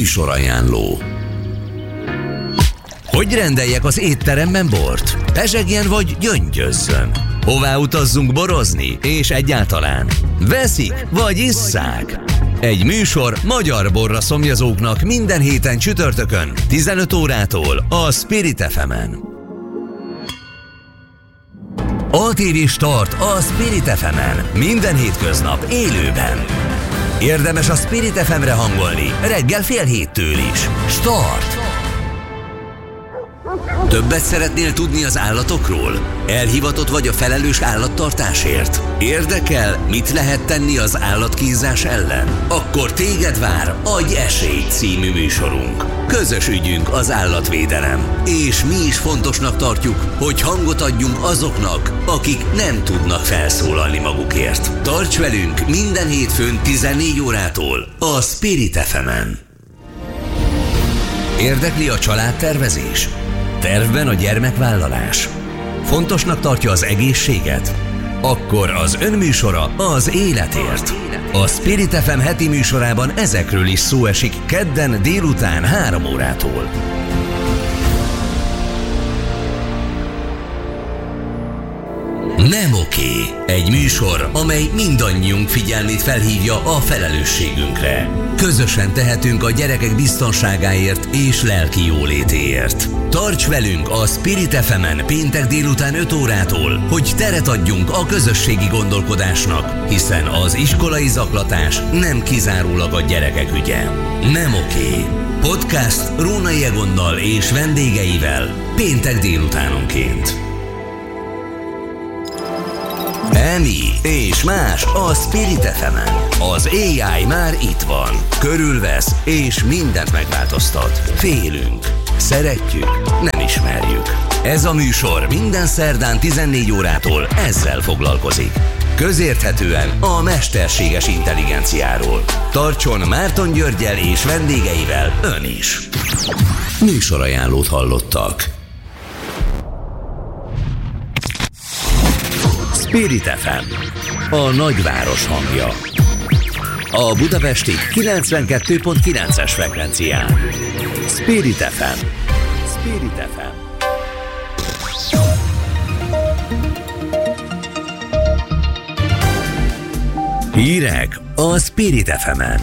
Műsorajánló. Hogy rendeljek az étteremben bort? Pezsegjen vagy gyöngyözzön? Hová utazzunk borozni? És egyáltalán veszik vagy isszák? Egy műsor magyar borra szomjazóknak minden héten csütörtökön 15 órától a Spirit FM-en. ATV Start a Spirit FM-en minden hétköznap élőben. Érdemes a Spirit FM-re hangolni reggel 6:30 is. Start! Többet szeretnél tudni az állatokról? Elhivatott vagy a felelős állattartásért? Érdekel, mit lehet tenni az állatkínzás ellen? Akkor téged vár Adj esélyt című műsorunk. Közös ügyünk az állatvédelem, és mi is fontosnak tartjuk, hogy hangot adjunk azoknak, akik nem tudnak felszólalni magukért. Tarts velünk minden hétfőn 14 órától a Spirit FM-en. Érdekli a családtervezés? Tervben a gyermekvállalás? Fontosnak tartja az egészséget? Akkor az önműsora az életért. A Spirit FM heti műsorában ezekről is szó esik kedden délután 3 órától. Nem oké. Egy műsor, amely mindannyiunk figyelmét felhívja a felelősségünkre. Közösen tehetünk a gyerekek biztonságáért és lelki jólétéért. Tarts velünk a Spirit FM-en péntek délután 5 órától, hogy teret adjunk a közösségi gondolkodásnak, hiszen az iskolai zaklatás nem kizárólag a gyerekek ügye. Nem oké. Podcast Rónai Egonnal és vendégeivel péntek délutánonként. Emi és más a Spirit FM-en. Az AI már itt van. Körülvesz és mindent megváltoztat. Félünk, szeretjük, nem ismerjük. Ez a műsor minden szerdán 14 órától ezzel foglalkozik. Közérthetően a mesterséges intelligenciáról. Tartson Márton Györggyel és vendégeivel ön is. Műsorajánlót hallottak. Spirit FM, a nagyváros hangja. A budapesti 92.9-es frekvencián. Spirit FM. Spirit FM. Hírek a Spirit FM-en.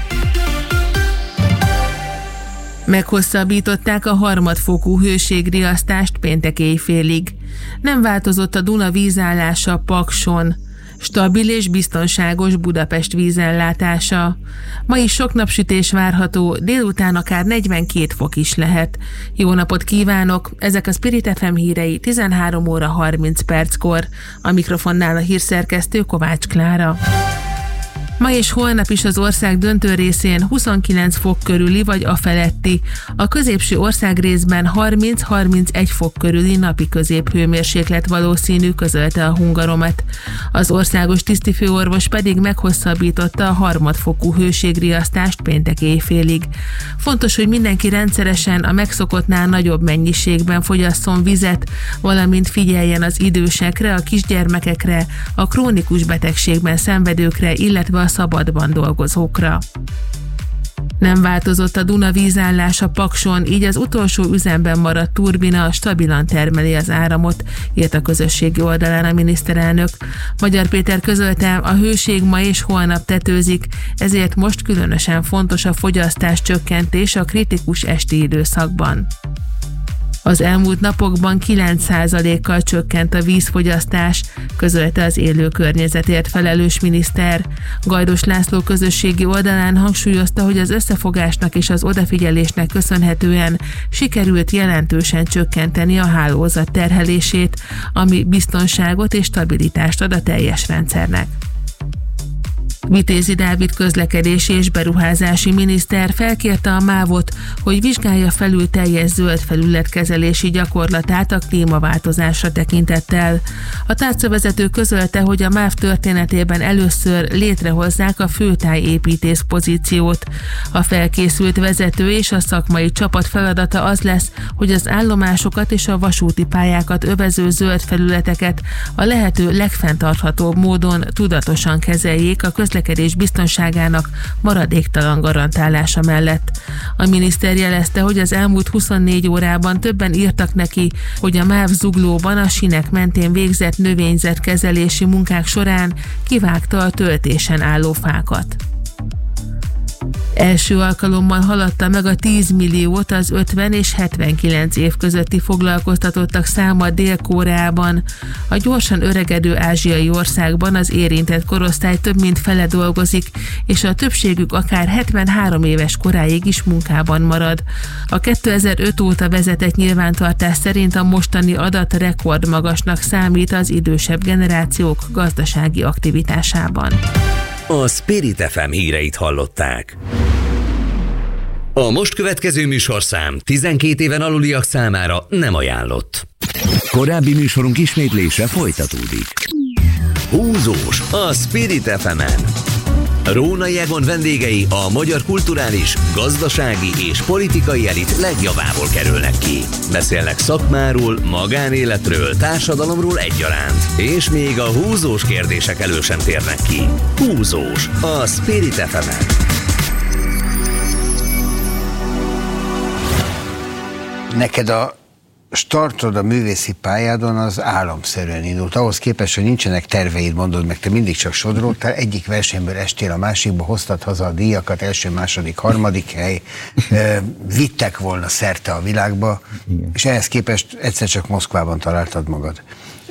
Meghosszabbították a harmadfokú hőségriasztást péntek éjfélig. Nem változott a Duna vízállása Pakson. Stabil és biztonságos Budapest vízellátása. Ma is sok napsütés várható, délután akár 42 fok is lehet. Jó napot kívánok! Ezek a Spirit FM hírei 13 óra 30 perckor. A mikrofonnál a hírszerkesztő Kovács Klára. Ma és holnap is az ország döntő részén 29 fok körüli vagy afeletti, a középső országrészben 30-31 fok körüli napi középhőmérséklet valószínű, közölte a Hungaromet. Az országos tisztifőorvos pedig meghosszabbította a harmadfokú hőségriasztást péntek éjfélig. Fontos, hogy mindenki rendszeresen a megszokottnál nagyobb mennyiségben fogyasszon vizet, valamint figyeljen az idősekre, a kisgyermekekre, a krónikus betegségben szenvedőkre, illetve a szabadban dolgozókra. Nem változott a Duna vízállása Pakson, így az utolsó üzemben maradt turbina stabilan termeli az áramot, írt a közösségi oldalán a miniszterelnök. Magyar Péter közölte, a hőség ma és holnap tetőzik, ezért most különösen fontos a fogyasztás csökkentés a kritikus esti időszakban. Az elmúlt napokban 9%-kal csökkent a vízfogyasztás, közölte az élő környezetért felelős miniszter. Gajdos László közösségi oldalán hangsúlyozta, hogy az összefogásnak és az odafigyelésnek köszönhetően sikerült jelentősen csökkenteni a hálózat terhelését, ami biztonságot és stabilitást ad a teljes rendszernek. Vitézi Dávid közlekedési és beruházási miniszter felkérte a MÁV-ot, hogy vizsgálja felül teljes zöld felületkezelési gyakorlatát a klímaváltozásra tekintettel. A tárcavezető közölte, hogy a MÁV történetében először létrehozzák a főtájépítész pozíciót. A felkészült vezető és a szakmai csapat feladata az lesz, hogy az állomásokat és a vasúti pályákat övező zöld felületeket a lehető legfenntarthatóbb módon tudatosan kezeljék a közlekedési közlekedés biztonságának maradéktalan garantálása mellett. A miniszter jelezte, hogy az elmúlt 24 órában többen írtak neki, hogy a MÁV Zuglóban a sinek mentén végzett növényzetkezelési munkák során kivágta a töltésen álló fákat. Első alkalommal haladta meg a 10 milliót az 50 és 79 év közötti foglalkoztatottak száma Dél-Koreában. A gyorsan öregedő ázsiai országban az érintett korosztály több mint fele dolgozik, és a többségük akár 73 éves koráig is munkában marad. A 2005 óta vezetett nyilvántartás szerint a mostani adat rekordmagasnak számít az idősebb generációk gazdasági aktivitásában. A Spirit FM híreit hallották. A most következő műsorszám 12 éven aluliak számára nem ajánlott. Korábbi műsorunk ismétlése folytatódik. Húzós a Spirit FM-en. Rónai Egon vendégei a magyar kulturális, gazdasági és politikai elit legjavából kerülnek ki. Beszélnek szakmáról, magánéletről, társadalomról egyaránt, és még a húzós kérdések elől sem térnek ki. Húzós a Spirit FM-en. Neked a startod a művészi pályádon az álomszerűen indult. Ahhoz képest, hogy nincsenek terveid, mondod meg, te mindig csak sodródtál, egyik versenyből estél a másikba, hoztad haza a díjakat, első, második, harmadik hely, vittek volna szerte a világba, igen. És ehhez képest egyszer csak Moszkvában találtad magad.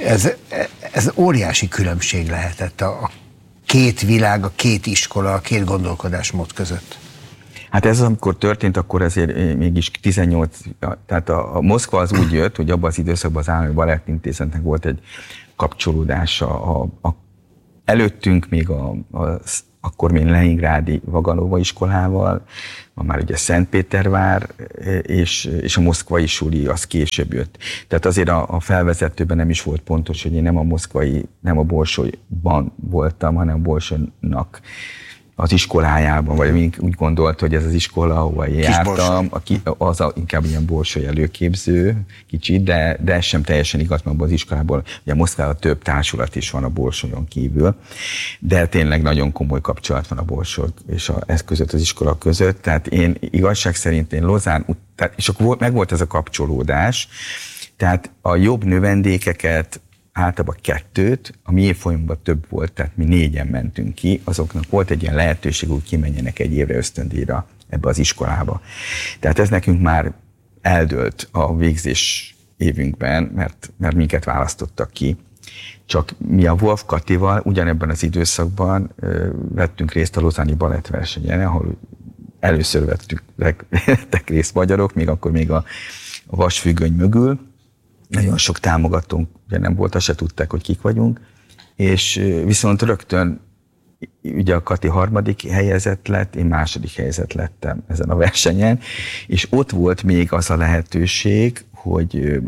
Ez óriási különbség lehetett a két világ, a két iskola, a két gondolkodásmód között. Hát ez amikor történt, akkor azért mégis 18, tehát a Moszkva az úgy jött, hogy abban az időszakban az Állami Balettintézetnek volt egy kapcsolódása. Előttünk még akkor még Leningrádi Vaganova iskolával, már ugye Szentpétervár, és a moszkvai suli az később jött. Tehát azért a felvezetőben nem is volt pontos, hogy én nem a Bolsóiban voltam, hanem a Bolsónak az iskolájában, vagy úgy gondolt, hogy ez az iskola, ahova én jártam, az inkább ilyen bolsói előképző kicsit, de ez sem teljesen igaz, mert az iskolából, ugye Moszkvában több társulat is van a Bolsójon kívül, de tényleg nagyon komoly kapcsolat van a Bolsók és ez között, az iskola között, tehát én igazság szerint Lozán, és akkor megvolt ez a kapcsolódás, tehát a jobb növendékeket, általában 2, a mi évfolyamban több volt, tehát mi 4-en mentünk ki, azoknak volt egy ilyen lehetőség, hogy kimenjenek egy évre ösztöndíjra ebbe az iskolába. Tehát ez nekünk már eldőlt a végzés évünkben, mert minket választottak ki. Csak mi a Wolf Katival ugyanebben az időszakban vettünk részt a Lausanne-i balettversenyen, ahol először vettek részt magyarok, még a vasfüggöny mögül. Nagyon sok támogatónk ugye nem volt, azt se tudták, hogy kik vagyunk, és viszont rögtön ugye a Kati 3. helyezett lett, én 2. helyezett lettem ezen a versenyen, és ott volt még az a lehetőség, hogy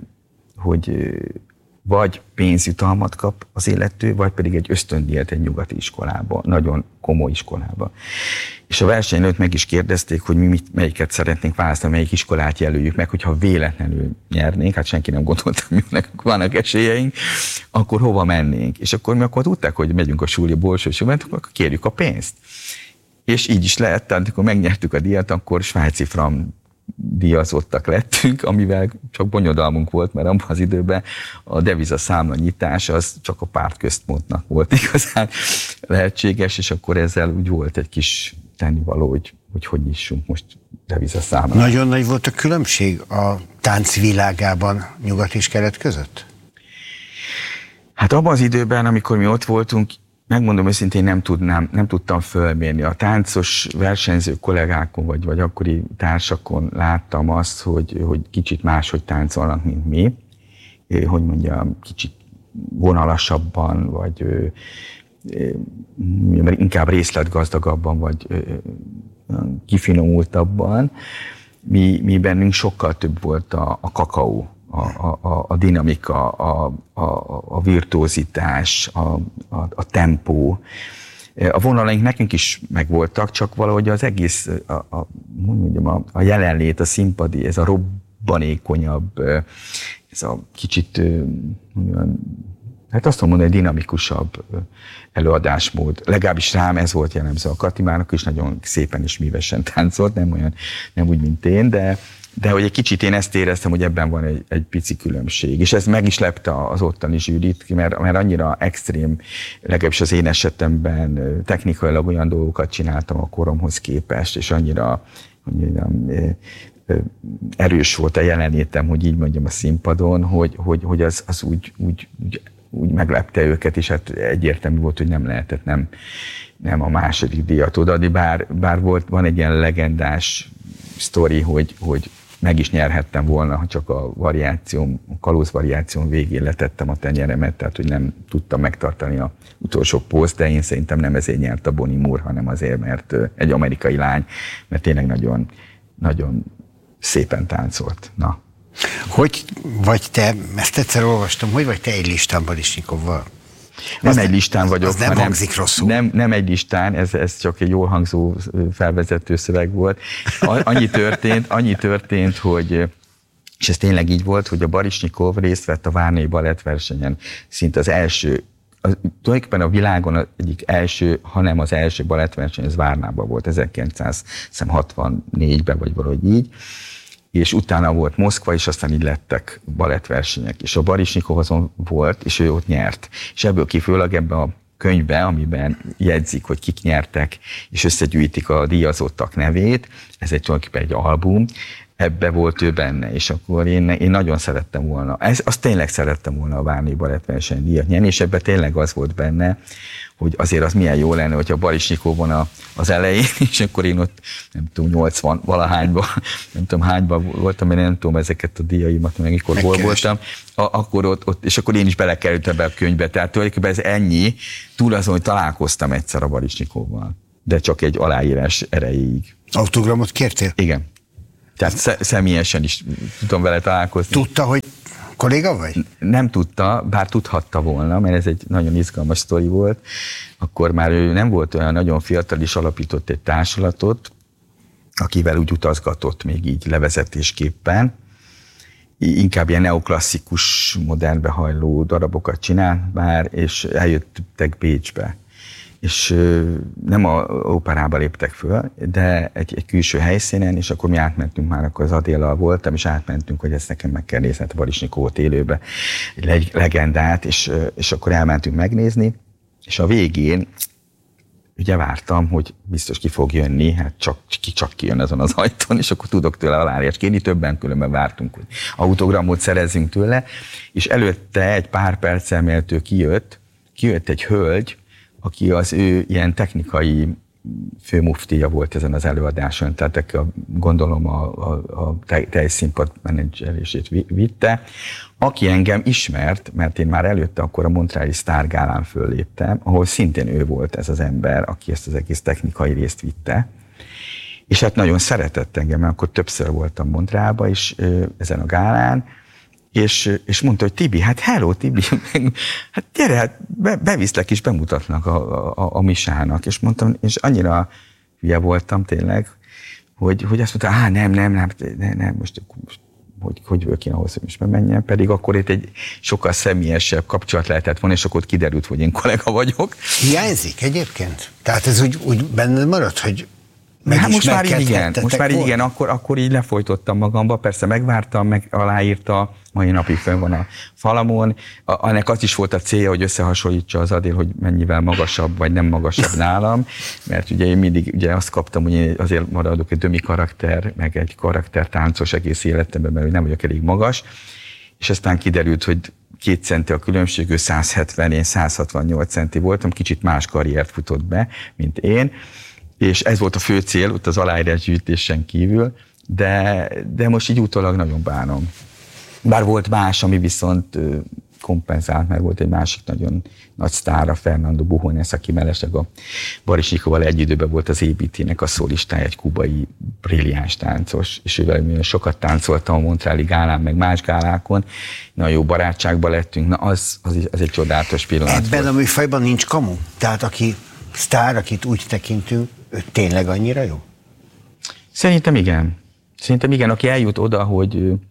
vagy pénzjutalmat kap az illető, vagy pedig egy ösztöndíjat egy nyugati iskolába, nagyon komoly iskolába. És a verseny előtt meg is kérdezték, hogy melyiket szeretnénk választani, melyik iskolát jelöljük meg, hogyha véletlenül nyernénk, hát senki nem gondolta, hogy nekünk vannak esélyeink, akkor hova mennénk. És akkor mi akkor tudták, hogy megyünk a súlya, Bolsói súlya, akkor kérjük a pénzt. És így is lehet, tehát amikor megnyertük a díjat, akkor svájci frank díjazottak lettünk, amivel csak bonyodalmunk volt, mert abban az időben a devizaszámla nyitás az csak a pártközpontnak volt igazán lehetséges, és akkor ezzel úgy volt egy kis tennivaló, hogy nyissunk most devizaszámla. Nagyon nagy volt a különbség a tánc világában nyugat és kelet között? Hát abban az időben, amikor mi ott voltunk, megmondom őszintén, nem tudtam fölmérni. A táncos versenyző kollégákon, vagy akkori társakon láttam azt, hogy kicsit máshogy táncolnak, mint mi. Hogy mondjam, kicsit vonalasabban, vagy inkább részletgazdagabban, vagy kifinomultabban. Mi bennünk sokkal több volt a kakaó, a dinamika, a virtuózitás, a tempó. A vonalaink nekünk is megvoltak, csak valahogy az egész, a jelenlét, a színpadi, ez a robbanékonyabb, ez a kicsit hát azt mondom, egy dinamikusabb előadásmód. Legalábbis rám ez volt jellemző. A Katimának is nagyon szépen és mívesen táncolt, nem úgy, mint én, de hogy egy kicsit én ezt éreztem, hogy ebben van egy pici különbség. És ez meg is lepte az ottani zsűrit, mert annyira extrém, legalábbis az én esetemben technikailag olyan dolgokat csináltam a koromhoz képest, és annyira erős volt a jelenétem, hogy így mondjam, a színpadon, hogy az úgy meglepte őket, és hát egyértelmű volt, hogy nem lehetett nem a második díjat odaadni, bár van egy ilyen legendás sztori, hogy meg is nyerhettem volna, ha csak a kalóz variáción végén letettem a tenyeremet, tehát hogy nem tudtam megtartani az utolsó pózt, de én szerintem nem ezért nyert a Bonnie Moore, hanem azért, mert egy amerikai lány, mert tényleg nagyon, nagyon szépen táncolt. Na. Hogy vagy te, ezt egyszer olvastam, hogy vagy te egy listán Baryshnikovval? Nem egy listán vagyok. Az nem hangzik rosszul. Nem egy listán, ez csak egy jól hangzó felvezető szöveg volt. Annyi történt, hogy, és ez tényleg így volt, hogy a Baryshnikov részt vett a Várnai Balettversenyen, szinte az első, tulajdonképpen a világon egyik első, hanem az első balettverseny, ez Várnában volt, 1964-ben, vagy valahogy így, és utána volt Moszkva, és aztán így lettek balettversenyek. És a Baryshnikov azon volt, és ő ott nyert. És ebből kifőleg ebben a könyvben, amiben jegyzik, hogy kik nyertek, és összegyűjtik a díjazottak nevét, ez tulajdonképpen egy album, ebbe volt ő benne, és akkor én nagyon szerettem volna, azt tényleg szerettem volna a Várnai Balettverseny díjat nyerni, és ebbe tényleg az volt benne, hogy azért az milyen jó lenne, hogyha Baryshnikovon az elején, és akkor én ott, nem tudom, 80 valahányban, nem tudom hányban voltam, mert nem tudom ezeket a díjaimat, meg mikor hol voltam, akkor ott, és akkor én is belekerültem be a könyvbe, tehát tulajdonképpen ez ennyi, túl azon, hogy találkoztam egyszer a Baryshnikovval, de csak egy aláírás erejéig. Autogramot kértél? Igen. Tehát személyesen is tudom vele találkozni. Tudta, hogy kolléga vagy? Nem tudta, bár tudhatta volna, mert ez egy nagyon izgalmas sztori volt. Akkor már ő nem volt olyan nagyon fiatal, és alapított egy társulatot, akivel úgy utazgatott még így levezetésképpen. Inkább ilyen neoklasszikus, modernbe hajló darabokat csinált már, és eljöttek Bécsbe. És nem a operába léptek föl, de egy külső helyszínen, és akkor mi átmentünk már, akkor az Adéllal voltam, és átmentünk, hogy ezt nekem meg kell nézni, a Baryshnikovot élőbe, egy legendát, és akkor elmentünk megnézni, és a végén ugye vártam, hogy biztos ki fog jönni, hát csak kijön azon az ajtón, és akkor tudok tőle aláírást kérni, többen különben vártunk, hogy autogramot szerezzünk tőle, és előtte egy pár perccel, mielőtt ő kijött egy hölgy, aki az ő ilyen technikai főmuftija volt ezen az előadáson, tehát gondolom a teljszínpad menedzselését vitte, aki engem ismert, mert én már előtte akkor a Montreali Star Gálán fölléptem, ahol szintén ő volt ez az ember, aki ezt az egész technikai részt vitte, és hát nagyon szeretett engem, mert akkor többször voltam Montrealban is ezen a gálán, és mondta, hogy Tibi, hát hello Tibi, hát gyere, hát beviszlek és bemutatnak a Misának, és mondtam, és annyira hülye voltam tényleg, hogy azt mondta, nem, most hogy kéne ahhoz, hogy most menjen, pedig akkor itt egy sokkal személyesebb kapcsolat lehetett volna, és akkor kiderült, hogy én kollega vagyok. Hiányzik egyébként? Tehát ez úgy benned maradt, hogy most már így igen, akkor így lefolytottam magamba, persze megvártam, meg aláírta, mai napig fönn van a falamon. Ennek az is volt a célja, hogy összehasonlítsa az Adél, hogy mennyivel magasabb, vagy nem magasabb nálam, mert ugye én mindig ugye azt kaptam, hogy én azért maradok egy dömi karakter, meg egy karakter táncos egész életemben, mert nem vagyok elég magas, és aztán kiderült, hogy 2 centi a különbség, ő 170, én 168 centi voltam, kicsit más karriert futott be, mint én, és ez volt a fő cél, ott az aláírásgyűjtésen kívül, de most így utólag nagyon bánom. Bár volt más, ami viszont kompenzált, mert volt egy másik nagyon nagy sztára, Fernando Bujones, aki mellesleg a Baryshnikovval egy időben volt az ABT-nek a szólistája, egy kubai brilliáns táncos, és ővel sokat táncoltam a Montreali gálán, meg más gálákon, nagyon jó barátságban lettünk, na az egy csodálatos pillanat. Ebben a műfajban nincs kamu? Tehát aki sztár, akit úgy tekintünk, ő tényleg annyira jó? Szerintem igen, aki eljut oda, hogy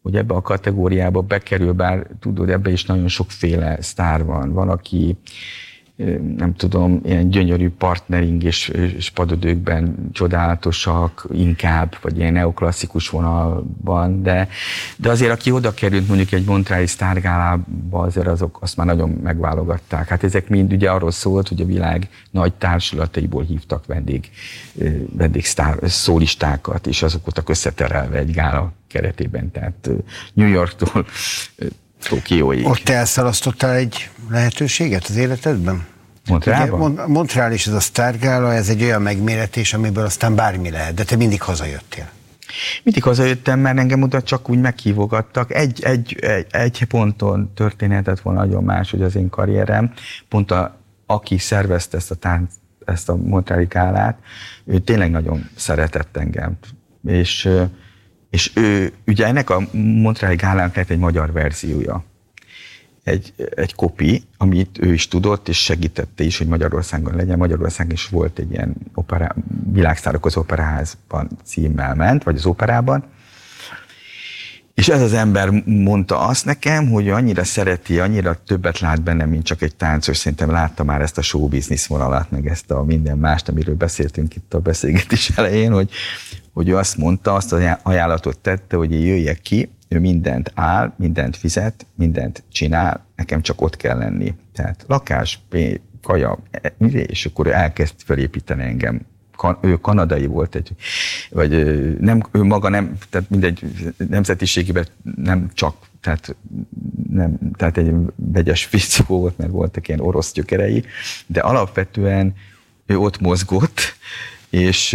hogy ebbe a kategóriába bekerül, bár tudod, ebbe is nagyon sokféle sztár van. Van, aki nem tudom, ilyen gyönyörű partnering és padödőkben csodálatosak inkább, vagy ilyen neoklasszikus vonalban, de azért, aki oda került mondjuk egy montreali sztárgálába, azért azok azt már nagyon megválogatták. Hát ezek mind ugye arról szólt, hogy a világ nagy társulataiból hívtak vendég szólistákat, és azok voltak összeterelve egy gála keretében, tehát New Yorktól Tokióig. Ott elszalasztottál egy lehetőséget az életedben? Montrealban? Montreal és ez a sztárgála, ez egy olyan megméretés, amiből aztán bármi lehet, de te mindig hazajöttél. Mindig hazajöttem, mert engem oda csak úgy meghívogattak. Egy ponton történhetett volna nagyon más, hogy az én karrierem, pont aki szervezte ezt a Montreali gálát, ő tényleg nagyon szeretett engem. És ő, ugye ennek a Montreali gálának lett egy magyar verziója. Egy kopi, amit ő is tudott, és segítette is, hogy Magyarországon legyen. Magyarországon is volt egy ilyen Világsztárok az Operaházban címmel ment, vagy az operában. És ez az ember mondta azt nekem, hogy annyira szereti, annyira többet lát bennem, mint csak egy táncos. Szerintem látta már ezt a show business vonalat, meg ezt a minden mást, amiről beszéltünk itt a beszélgetés elején, hogy ő azt mondta, azt az ajánlatot tette, hogy én jöjjek ki, ő mindent áll, mindent fizet, mindent csinál, nekem csak ott kell lenni. Tehát lakás, kaja, és akkor elkezd felépíteni engem. Ő kanadai volt, vagy nem, ő maga nem, tehát mindegy nemzetiségében nem csak, tehát egy vegyes fickó volt, mert voltak ilyen orosz gyökerei, de alapvetően ő ott mozgott, és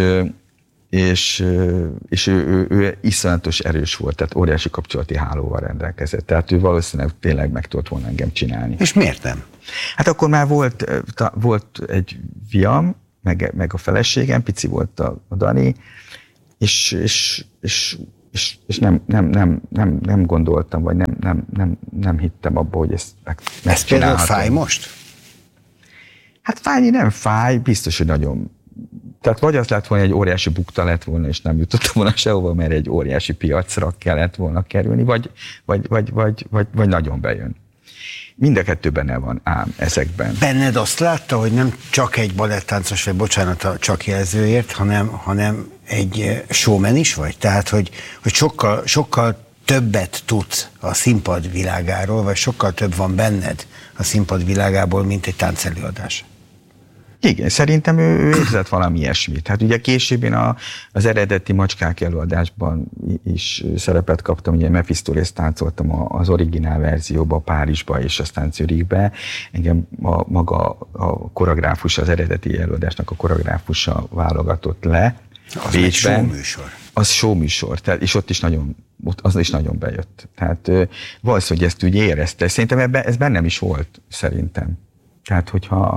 ő iszonyatos erős volt, tehát óriási kapcsolati hálóval rendelkezett. Tehát ő valószínűleg tényleg meg tudott volna engem csinálni. És miért nem? Hát akkor már volt egy fiam, meg a feleségem, pici volt a Dani, és nem gondoltam, vagy nem hittem abba, hogy ezt megcsinálhatom. Ez például fáj most? Hát fájni nem fáj, biztos, hogy nagyon. Tehát vagy az lett volna, egy óriási bukta lett volna, és nem jutottam volna sehova, mert egy óriási piacra kellett volna kerülni, vagy nagyon bejön. Mind a kettő benne van ám ezekben. Benned azt látta, hogy nem csak egy balettáncos, vagy bocsánat a csak jelzőért, hanem egy showman is vagy? Tehát, hogy sokkal többet tudsz a színpad világáról, vagy sokkal több van benned a színpad világából, mint egy táncelőadás. Igen, szerintem ő érzett valami ilyesmit. Hát ugye később én az eredeti Macskák előadásban is szerepet kaptam, ugye Mephistopheles táncoltam az originál verzióba, Párizsba és aztán Zürichbe. Engem maga a koreográfus, az eredeti előadásnak a koreográfusa válogatott le. Az egy showműsor. Az showműsor, és ott is nagyon bejött. Tehát valószínűleg ezt úgy érezte. Szerintem ez bennem is volt, szerintem. Tehát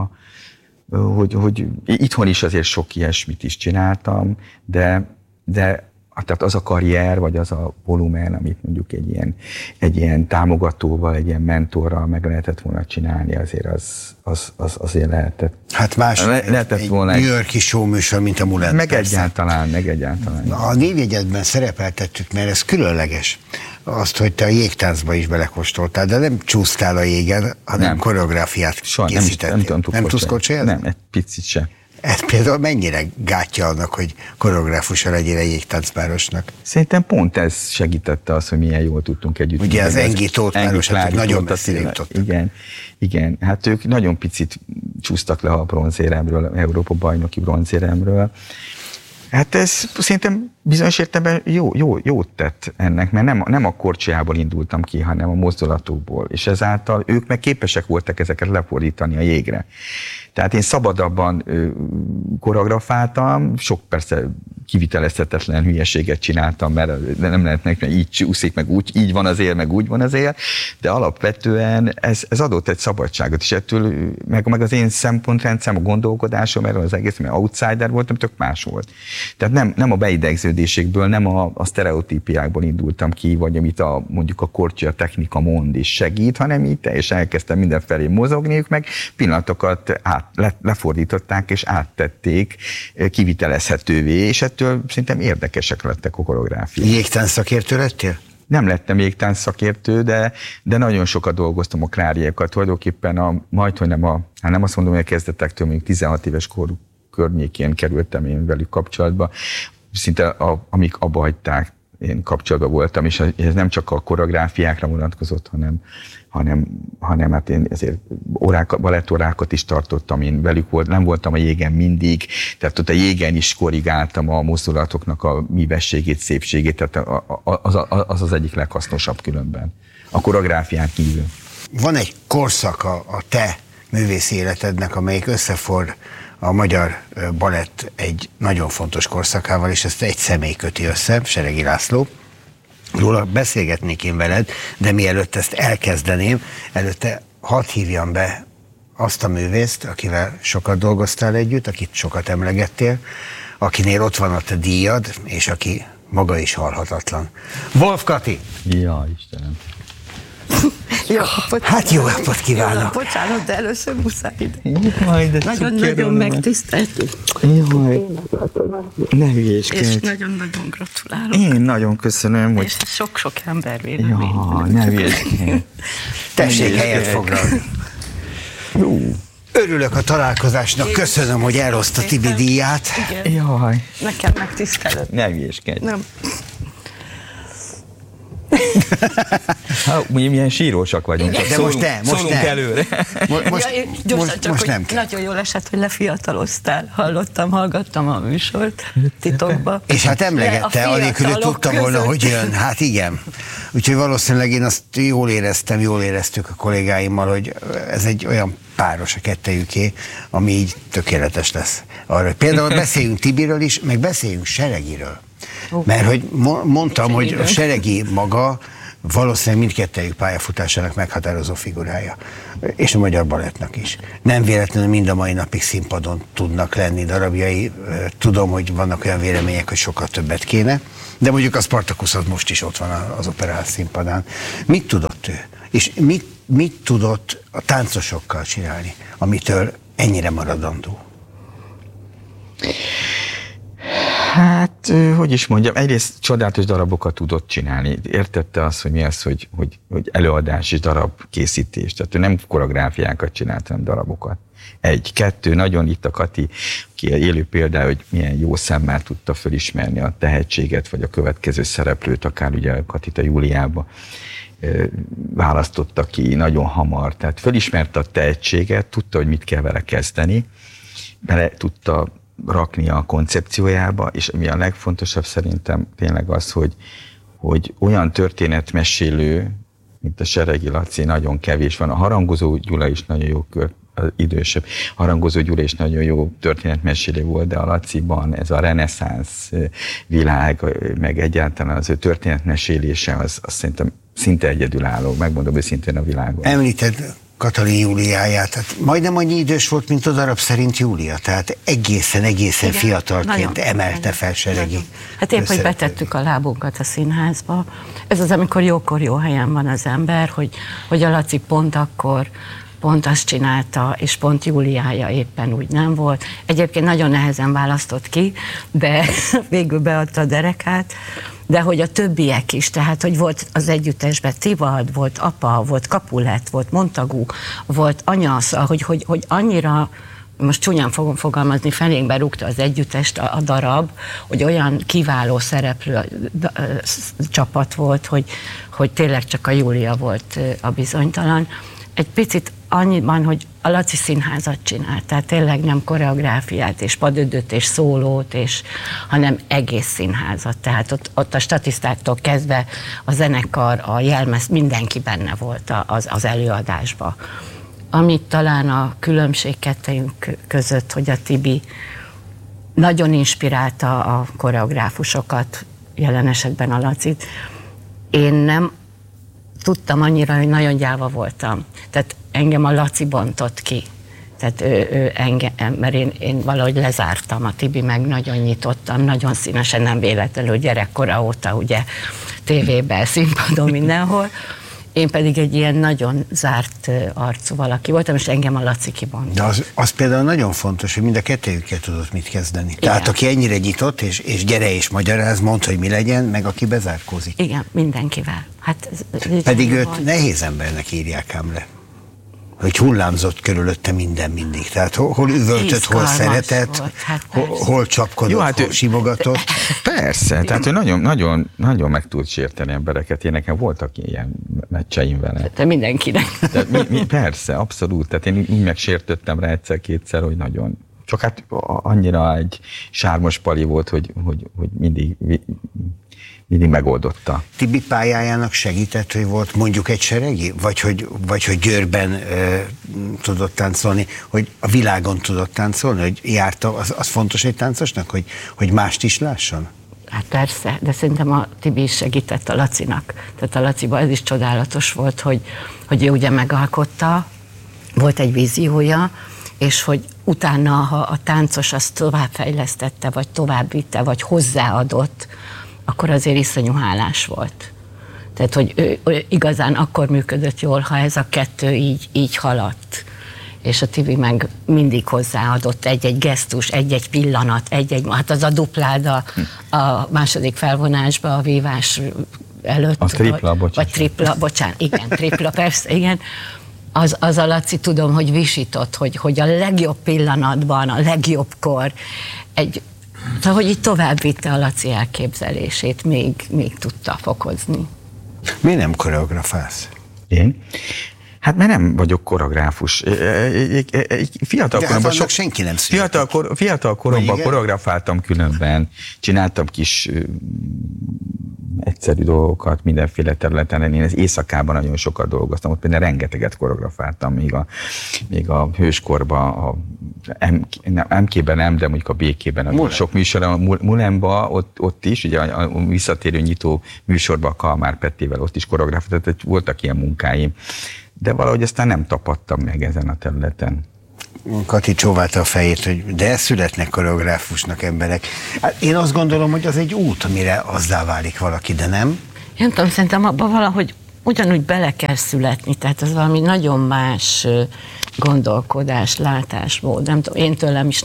hogy itthon is azért sok ilyesmit is csináltam, de tehát az a karrier, vagy az a volumen, amit mondjuk egy ilyen támogatóval, egy ilyen mentorral meg lehetett volna csinálni, azért az azért lehetett. Hát más lehetett volna egy New York-i showműsor, mint a Mulet. Meg egyáltalán. A névjegyedben szerepeltettük, mert ez különleges. Azt, hogy te a jégtáncba is belekóstoltál, de nem csúsztál a jégen, hanem koreográfiát készítettél. Nem tudsz kocsélni? Nem, egy picit sem. Ez például mennyire gátja annak, hogy koreográfusa legyél egy jégtáncpárosnak? Szerintem pont ez segítette azt, hogy milyen jól tudtunk együtt. Ugye az Engi Tóth párosat nagyon messzire jutottak. Igen, hát ők nagyon picit csúsztak le a bronzéremről, Európa bajnoki bronzéremről. Hát ez szerintem bizonyos értelemben jót tett ennek, mert nem a korcsolyából indultam ki, hanem a mozdulatokból, és ezáltal ők meg képesek voltak ezeket lefordítani a jégre. Tehát én szabadabban koreografáltam, sok persze kivitelezhetetlen hülyeséget csináltam, mert nem lehetnek, mert így csúszik, meg úgy, így van az él, meg úgy van az él, de alapvetően ez adott egy szabadságot, és ettől meg az én szempontrendszerem, a gondolkodásom erről az egész, mert outsider voltam, tök más volt. Tehát nem a beidegződésekből, nem a sztereotípiákból indultam ki, vagy amit mondjuk a kortya technika mond is segít, hanem így teljesen elkezdtem mindenfelé mozogni, ők meg pillanatokat lefordították és áttették kivitelezhetővé, és ettől szerintem érdekesek lettek a koreográfiák. Jégtánc szakértő lettél? nem lettem még táncszakértő, de nagyon sokat dolgoztam a kláriékkal. Tulajdonképpen nem azt mondom, hogy a kezdetektől még 16 éves korú környékén kerültem én velük kapcsolatba. Szinte amik abba hagyták, én kapcsolatban voltam, és ez nem csak a koreográfiákra vonatkozott, hanem hát én ezért balettórákat is tartottam, én velük nem voltam a jégen mindig, tehát ott a jégen is korrigáltam a mozdulatoknak a mívességét, szépségét, tehát az egyik leghasznosabb különben. A koreográfián kívül. Van egy korszak a te művészi életednek, amelyik összefor a magyar balett egy nagyon fontos korszakával, és ezt egy személy köti össze, Seregi László. Róla beszélgetnék én veled, de mielőtt ezt elkezdeném, előtte hadd hívjam be azt a művészt, akivel sokat dolgoztál együtt, akit sokat emlegettél, akinél ott van a te díjad, és aki maga is halhatatlan. Wolf Kati! Ja, Istenem! Hát jó napot kívánok! Bocsánat, de először muszáj ide. Nagyon-nagyon megtiszteltünk. Jaj, ne hülyéskedj. És nagyon-nagyon gratulálok. Én nagyon köszönöm, hogy... És sok-sok ember vélemény. Ja, ne hülyéskedj. Tessék helyet foglalni. Örülök a találkozásnak, köszönöm, hogy elhozta Tibi díját. Igen. Jaj. Nekem megtisztelő. Ne hülyéskedj. Nem. Milyen sírósak vagyunk. De most nem. Előre. Most nem kell. Nagyon jól esett, hogy lefiataloztál. Hallgattam a műsort titokba. És hát emlegette, anélkül, hogy tudtam volna, hogy jön. Hát igen. Úgyhogy valószínűleg én azt jól éreztük a kollégáimmal, hogy ez egy olyan páros a kettejüké, ami így tökéletes lesz. Arra, hogy például beszéljünk Tibiről is, meg beszéljünk Seregiről. Mert hogy mondtam, hogy a Seregi maga valószínűleg mindkettőjük pályafutásának meghatározó figurája. És a magyar balettnak is. Nem véletlenül mind a mai napig színpadon tudnak lenni darabjai. Tudom, hogy vannak olyan vélemények, hogy sokkal többet kéne, de mondjuk a Spartakuszot most is ott van az Operaház színpadán. Mit tudott ő? És mit tudott a táncosokkal csinálni, amitől ennyire maradandó? Hát, hogy is mondjam, egyrészt csodálatos darabokat tudott csinálni. Értette azt, hogy mi az, hogy előadás és darab készítés. Tehát ő nem koreográfiákat csinált, hanem darabokat. 1, 2, nagyon itt a Kati, ki élő például, hogy milyen jó szemmel tudta fölismerni a tehetséget, vagy a következő szereplőt, akár ugye a Katita Júliába választotta ki nagyon hamar. Tehát fölismerte a tehetséget, tudta, hogy mit kell vele kezdeni, bele tudta rakni a koncepciójába, és ami a legfontosabb szerintem tényleg az, hogy olyan történetmesélő, mint a Seregi Laci, nagyon kevés van. A Harangozó Gyula is nagyon jó idősebb. Harangozó Gyula is nagyon jó történetmesélő volt, de a Laciban ez a reneszánsz világ, meg egyáltalán az ő történetmesélése, az szerintem szinte egyedülálló, megmondom őszintén a világon. Említed Katalin Júliáját, tehát majdnem annyi idős volt, mint a darab szerint Júlia, tehát egészen igen, fiatalként nagyon, emelte fel Seregi. Hát épp, hogy betettük a lábunkat a színházba. Ez az, amikor jókor jó helyen van az ember, hogy a Laci pont akkor pont azt csinálta, és pont Júliája éppen úgy nem volt. Egyébként nagyon nehezen választott ki, de végül beadta a derekát, de hogy a többiek is, tehát hogy volt az együttesben Tivald, volt apa, volt Capulet, volt Montagu, volt anya, szóval, hogy annyira, most csúnyán fogom fogalmazni, felénkbe rúgta az együttest a darab, hogy olyan kiváló szereplő csapat volt, hogy tényleg csak a Júlia volt a bizonytalan. Egy picit annyiban, hogy a Laci színházat csinált, tehát tényleg nem koreográfiát és padödöt és szólót, hanem egész színházat. Tehát ott a statisztáktól kezdve a zenekar, a jelmez, mindenki benne volt az előadásban. Amit talán a különbség kettejünk között, hogy a Tibi nagyon inspirálta a koreográfusokat, jelen esetben a Lacit. Én nem tudtam annyira, hogy nagyon gyáva voltam. Tehát engem a Laci bontott ki. Tehát ő engem, mert én valahogy lezártam, a Tibi meg nagyon nyitottam, nagyon színesen, nem véletlenül gyerekkora óta, ugye tévében, színpadon, mindenhol. Én pedig egy ilyen nagyon zárt arcú valaki voltam, és engem a Laci kibont. De az például nagyon fontos, hogy mind a kettőjükkel tudott mit kezdeni. Igen. Tehát aki ennyire nyitott, és gyere és magyaráz, mondd, hogy mi legyen, meg aki bezárkózik. Igen, mindenkivel. Hát pedig őt nehéz embernek írják ám le. Hogy hullámzott körülötte minden mindig. Tehát hol üvöltött, hol szeretett, hát hol csapkodott, hol simogatott. Persze, tehát ő nagyon meg tud sérteni embereket. Én nekem voltak ilyen meccseim vele. Te mindenkinek. Persze, abszolút. Tehát én úgy megsértöttem rá egyszer-kétszer, hogy nagyon... Csak hát annyira egy sármos pali volt, hogy mindig megoldotta. Tibi pályájának segített, hogy volt mondjuk egy seregi? Vagy hogy Győrben tudott táncolni, hogy a világon tudott táncolni, hogy járta, az fontos egy táncosnak, hogy mást is lásson? Hát persze, de szerintem a Tibi is segített a Lacinak. Tehát a Laciban ez is csodálatos volt, hogy ő ugye megalkotta, volt egy víziója, és hogy utána, ha a táncos azt továbbfejlesztette, vagy továbbvitte, vagy hozzáadott, akkor azért iszonyú hálás volt. Tehát, hogy ő igazán akkor működött jól, ha ez a kettő így haladt. És a Tibi meg mindig hozzáadott egy-egy gesztus, egy-egy pillanat, hát az a dupláda a második felvonásba, a vívás előtt. A tripla, vagy tripla, bocsánat, igen, tripla, persze, igen. Az a Laci, tudom, hogy visított, hogy a legjobb pillanatban, a legjobbkor szóval, hogy így tovább vitte a Laci elképzelését, még tudta fokozni. Miért nem koreografálsz? Én? Hát mert nem vagyok koreográfus. Fiatal koromban senki nem születik. Fiatal koromban koreografáltam különben, csináltam kis egyszerű dolgokat mindenféle területen. Én az éjszakában nagyon sokat dolgoztam, ott például rengeteget koreografáltam, még a hőskorban, MK-ben nem, de mondjuk a BK-ben sok műsor, a Mulenba, ott is, ugye a visszatérő nyitó műsorban a Kalmár Pettével ott is koreografáltam, tehát voltak ilyen munkáim. De valahogy aztán nem tapadtam meg ezen a területen. Kati csóválta a fejét, hogy de születnek koreográfusnak emberek. Hát én azt gondolom, hogy az egy út, amire azzá válik valaki, de nem? Én tudom, szerintem abban valahogy ugyanúgy bele kell születni, tehát az valami nagyon más gondolkodás, látásmód. Nem tudom, én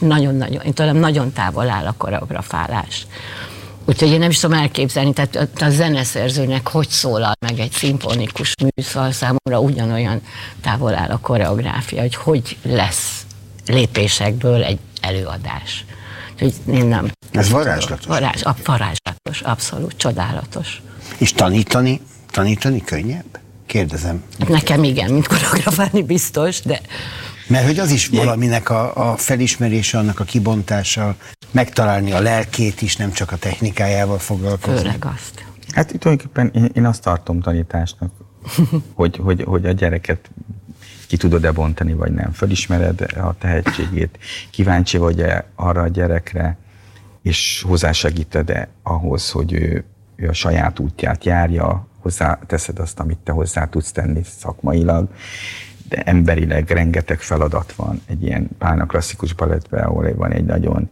tőlem nagyon távol áll a koreografálás. Úgyhogy én nem is tudom elképzelni, tehát a zeneszerzőnek hogy szólal meg egy szimfonikus műszal, számomra ugyanolyan távol áll a koreográfia, hogy lesz lépésekből egy előadás. Úgyhogy én nem. Ez varázslatos? Varázslatos, abszolút, csodálatos. És tanítani könnyebb? Kérdezem. Nekem igen, mint koreografálni biztos, de... Mert hogy az is valaminek a felismerése, annak a kibontása, megtalálni a lelkét is, nem csak a technikájával foglalkozni. Főleg azt. Hát itt tulajdonképpen én azt tartom tanításnak, hogy a gyereket ki tudod-e bontani, vagy nem. Fölismered a tehetségét, kíváncsi vagy-e arra a gyerekre, és hozzásegíted-e ahhoz, hogy ő a saját útját járja, hozzáteszed azt, amit te hozzá tudsz tenni szakmailag, de emberileg rengeteg feladat van egy ilyen Pálna klasszikus balettben, ahol van egy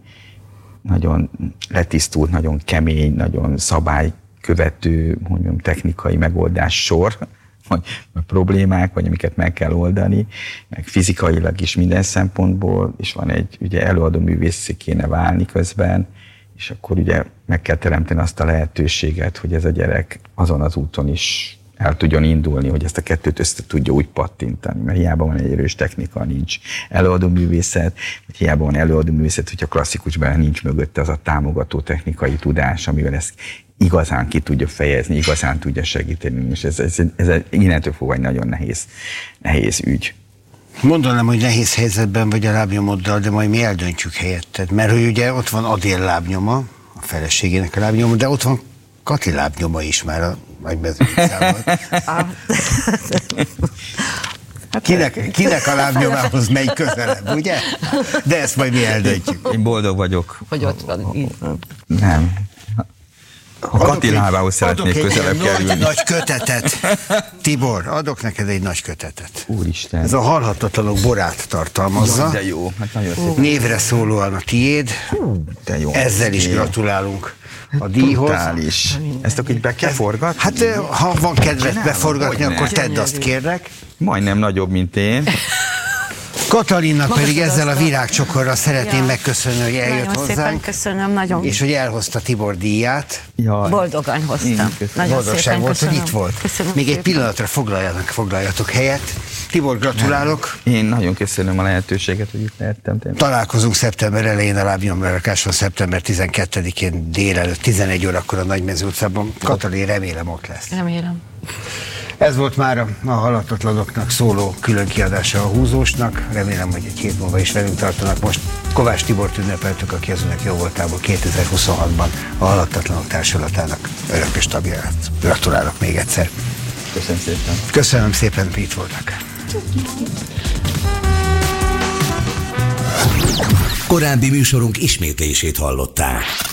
nagyon letisztult, nagyon kemény, nagyon szabálykövető, mondjam, technikai megoldás sor, vagy problémák, vagy amiket meg kell oldani, meg fizikailag is minden szempontból, és van egy ugye előadó művészé kéne válni közben, és akkor ugye meg kell teremteni azt a lehetőséget, hogy ez a gyerek azon az úton is el tudjon indulni, hogy ezt a kettőt össze tudja úgy pattintani, mert hiába van egy erős technika, nincs előadó művészet, vagy hiába van előadó művészet, hogyha klasszikusban nincs mögötte az a támogató technikai tudás, amivel ezt igazán ki tudja fejezni, igazán tudja segíteni, és ez innentől fogva egy nagyon nehéz ügy. Mondanám, hogy nehéz helyzetben vagy a lábnyomoddal, de majd mi eldöntjük helyetted, mert hogy ugye ott van Adél lábnyoma, a feleségének a lábnyoma, de ott van Kati lábnyoma is már a Nagymezőnyszával. Kinek a lábnyomához megy közelebb, ugye? De ezt majd mi eldöntjük. Én boldog vagyok. Hogy ott van. Nem. A Kati lábához szeretnék közelebb kerülni. Nagy kötetet. Tibor, adok neked egy nagy kötetet. Úristen. Ez a halhatatlanok borát tartalmazza. De jó, hát nagyon szép. Névre szólóan a tiéd. De jó. Ezzel is gratulálunk a díjhoz. Brutális. Ezt akkor így be kell forgatni? Hát ha van kedved beforgatni, hogyne. akkor tedd azt, kérlek. Majdnem nagyobb, mint én. Katalinnak pedig ezzel a virágcsokorral szeretném megköszönni, hogy eljött nagyon szépen hozzánk. köszönöm, nagyon És hogy elhozta Tibor díját. Jaj. boldogan hoztam. Nagyon Boldogság szépen volt, köszönöm. hogy itt volt. Köszönöm Még egy szépen. pillanatra foglaljatok helyet. Tibor, gratulálok. Én nagyon köszönöm a lehetőséget, hogy itt lehettem. Találkozunk szeptember elején a lábnyomrakáson, szeptember 12-én délelőtt 11 órakor a Nagymező utcában. Katalin, remélem ott lesz. Remélem. Ez volt már a halhatatlanoknak szóló külön kiadása a Húzósnak. Remélem, hogy egy hét múlva is velünk tartanak. Most Kovács Tibort ünnepeltük, aki az Önök jó voltából 2026-ban a Halhatatlanok Társulatának örökös tagja lett. Gratulálok még egyszer. Köszönöm szépen. Köszönöm szépen, hogy itt voltak. Korábbi műsorunk ismétlését hallották.